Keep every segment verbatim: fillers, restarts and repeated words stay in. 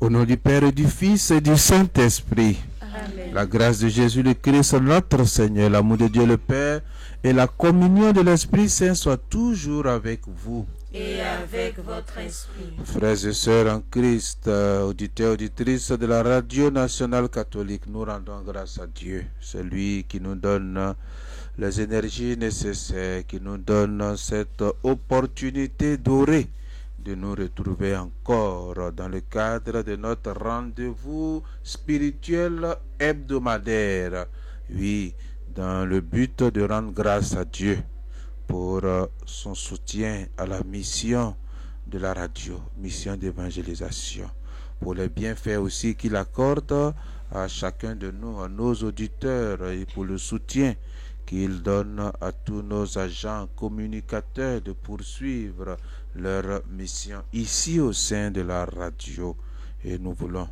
Au nom du Père et du Fils et du Saint-Esprit. Amen. La grâce de Jésus le Christ, notre Seigneur, l'amour de Dieu le Père et la communion de l'Esprit Saint soient toujours avec vous. Et avec votre esprit. Frères et sœurs en Christ, euh, auditeurs, auditrices de la Radio Nationale Catholique, nous rendons grâce à Dieu, celui qui nous donne les énergies nécessaires, qui nous donne cette opportunité dorée de nous retrouver encore dans le cadre de notre rendez-vous spirituel hebdomadaire. Oui, dans le but de rendre grâce à Dieu pour son soutien à la mission de la radio, mission d'évangélisation, pour les bienfaits aussi qu'il accorde à chacun de nous, à nos auditeurs, et pour le soutien qu'il donne à tous nos agents communicateurs de poursuivre leur mission ici au sein de la radio. Et nous voulons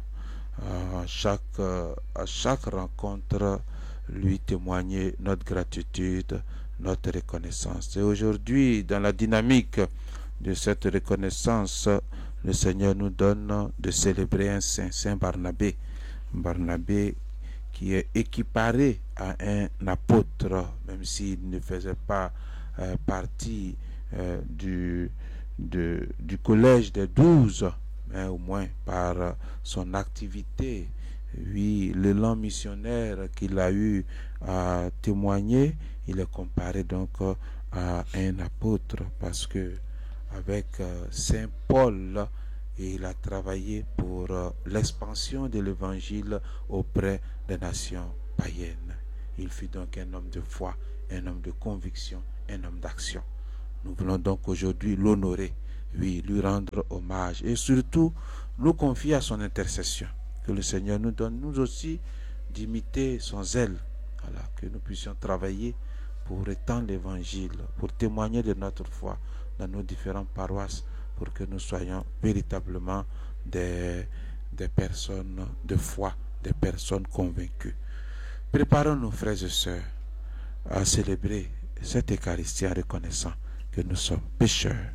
à chaque, à chaque rencontre lui témoigner notre gratitude, notre reconnaissance. Et aujourd'hui, dans la dynamique de cette reconnaissance, le Seigneur nous donne de célébrer un saint, Saint Barnabé. Barnabé qui est équiparé à un apôtre, même s'il ne faisait pas euh, partie euh, du, de, du collège des douze, mais au moins par son activité, oui, l'élan missionnaire qu'il a eu à témoigner, il est comparé donc à un apôtre, parce que avec euh, Saint Paul, il a travaillé pour euh, l'expansion de l'évangile auprès des nations païennes. Il fut donc un homme de foi, un homme de conviction, un homme d'action. Nous voulons donc aujourd'hui l'honorer, oui, lui rendre hommage et surtout nous confier à son intercession. Que le Seigneur nous donne, nous aussi, d'imiter son zèle, voilà, que nous puissions travailler pour étendre l'évangile, pour témoigner de notre foi dans nos différentes paroisses, pour que nous soyons véritablement des, des personnes de foi, des personnes convaincues. Préparons-nous, frères et sœurs, à célébrer cette Eucharistie en reconnaissant que nous sommes pécheurs.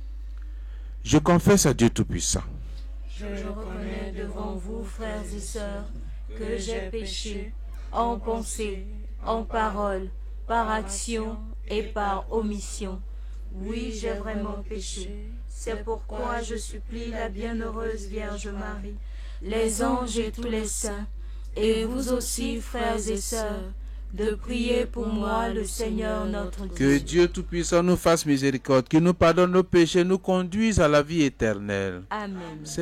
Je confesse à Dieu Tout-Puissant. Je reconnais devant vous, frères et sœurs, que j'ai péché en pensée, en parole, par action et par omission. Oui, j'ai vraiment péché. C'est pourquoi je supplie la bienheureuse Vierge Marie, les anges et tous les saints, et vous aussi, frères et sœurs, de prier pour moi le Seigneur notre Dieu. Que Dieu Tout-Puissant nous fasse miséricorde, qu'il nous pardonne nos péchés, nous conduise à la vie éternelle. Amen.